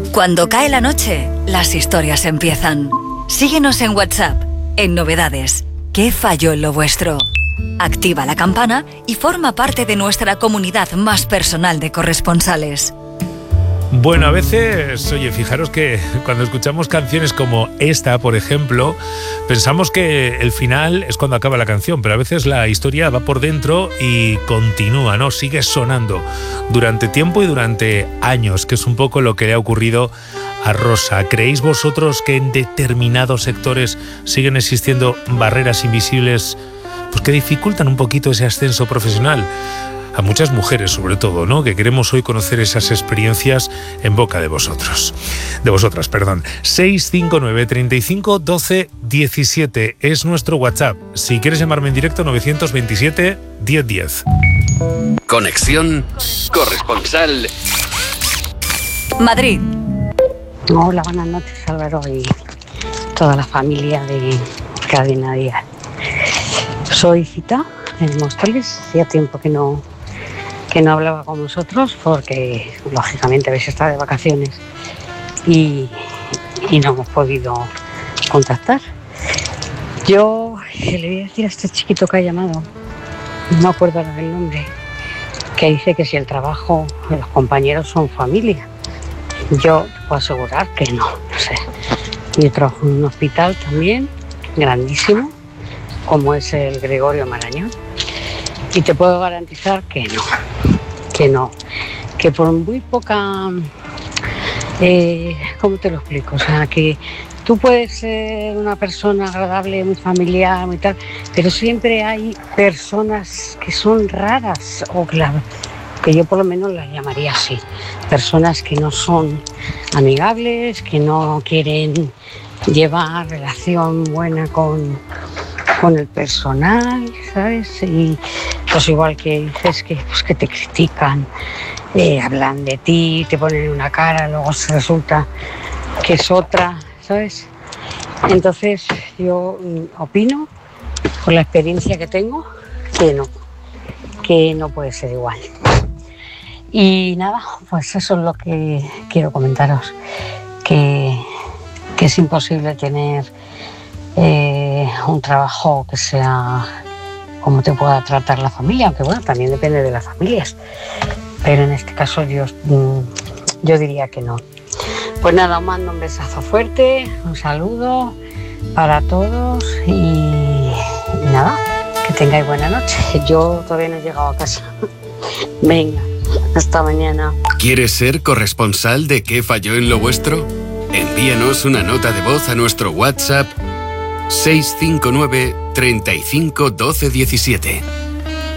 Cuando cae la noche, las historias empiezan. Síguenos en WhatsApp, en Novedades. ¿Qué falló en lo vuestro? Activa la campana y forma parte de nuestra comunidad más personal de corresponsales. Bueno, a veces, oye, fijaros que cuando escuchamos canciones como esta, por ejemplo, pensamos que el final es cuando acaba la canción, pero a veces la historia va por dentro y continúa, ¿no? Sigue sonando durante tiempo y durante años, que es un poco lo que le ha ocurrido a Rosa. ¿Creéis vosotros que en determinados sectores siguen existiendo barreras invisibles, pues que dificultan un poquito ese ascenso profesional? A muchas mujeres, sobre todo, ¿no? Que queremos hoy conocer esas experiencias en boca de vosotros. De vosotras, perdón. 659 35 12 17 es nuestro WhatsApp. Si quieres llamarme en directo, 927 1010. Conexión Corresponsal Madrid. Hola, buenas noches, Álvaro, y toda la familia de Cadena Dial. Soy Cita, en Móstoles. Hacía tiempo que no hablaba con vosotros porque, lógicamente, habéis estado de vacaciones y no hemos podido contactar. Yo le voy a decir a este chiquito que ha llamado, no me acuerdo ahora del nombre, que dice que si el trabajo, los compañeros son familia. Yo te puedo asegurar que no sé. Yo trabajo en un hospital también, grandísimo, como es el Gregorio Marañón, y te puedo garantizar que no, que por muy poca, ¿cómo te lo explico? O sea, que tú puedes ser una persona agradable, muy familiar, muy tal, pero siempre hay personas que son raras, o que yo por lo menos las llamaría así, personas que no son amigables, que no quieren llevar relación buena con el personal, ¿sabes? Y pues igual que dices que te critican, hablan de ti, te ponen una cara, luego resulta que es otra, ¿sabes? Entonces yo opino, con la experiencia que tengo, que no puede ser igual. Y nada, pues eso es lo que quiero comentaros, que es imposible tener un trabajo que sea como te pueda tratar la familia, aunque bueno, también depende de las familias, pero en este caso yo diría que no. Pues nada, os mando un besazo fuerte, un saludo para todos y nada, que tengáis buena noche. Yo todavía no he llegado a casa. Venga, hasta mañana. ¿Quieres ser corresponsal de qué falló en lo vuestro? Envíanos una nota de voz a nuestro WhatsApp 659 35 12 17.